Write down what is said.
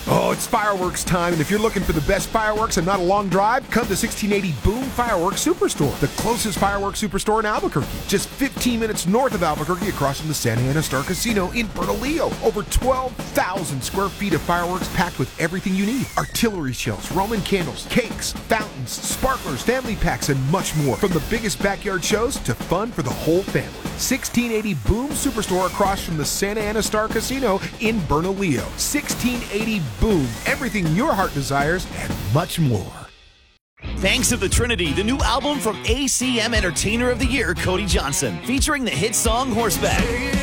Oh, it's fireworks time, and if you're looking for the best fireworks and not a long drive, come to 1680 Boom Fireworks Superstore, the closest fireworks superstore in Albuquerque. Just 15 minutes north of Albuquerque, across from the Santa Ana Star Casino in Bernalillo. Over 12,000 square feet of fireworks packed with everything you need. Artillery shells, Roman candles, cakes, fountains, sparklers, family packs, and much more. From the biggest backyard shows to fun for the whole family. 1680 Boom Superstore across from the Santa Ana Star Casino in Bernalillo. 1680 Boom, everything your heart desires and much more. Banks of the Trinity, the new album from ACM Entertainer of the Year, Cody Johnson, featuring the hit song Horseback.